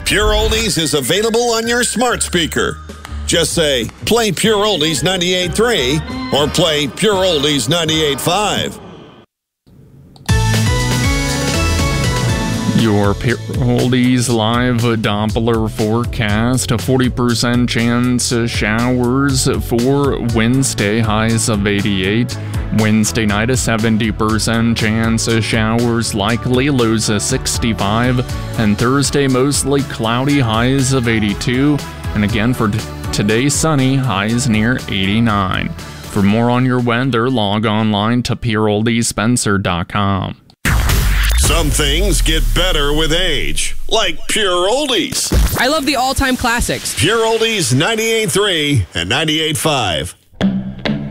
Pure Oldies is available on your smart speaker. Just say, play Pure Oldies 98.3 or play Pure Oldies 98.5. Your Pure Oldies live Doppler forecast, a 40% chance of showers for Wednesday, highs of 88. Wednesday night, a 70% chance of showers likely, lows of 65. And Thursday, mostly cloudy, highs of 82. And again, for today, sunny, highs near 89. For more on your weather, log online to pureoldiespencer.com. Some things get better with age, like Pure Oldies. I love the all-time classics. Pure Oldies 98.3 and 98.5.